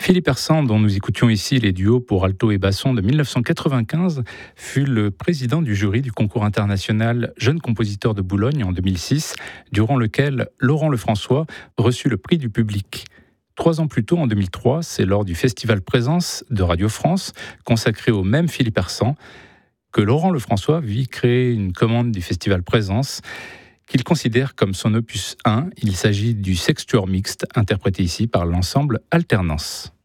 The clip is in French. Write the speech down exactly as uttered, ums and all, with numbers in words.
Philippe Hersant, dont nous écoutions ici les duos pour alto et basson de mille neuf cent quatre-vingt-quinze, fut le président du jury du concours international Jeunes compositeurs de Boulogne en deux mille six, durant lequel Laurent Lefrançois reçut le prix du public. Trois ans plus tôt, en deux mille trois, c'est lors du festival Présence de Radio France, consacré au même Philippe Hersant, que Laurent Lefrançois vit créer une commande du festival Présence qu'il considère comme son opus un. Il s'agit du sextuor mixte, interprété ici par l'ensemble Alternance.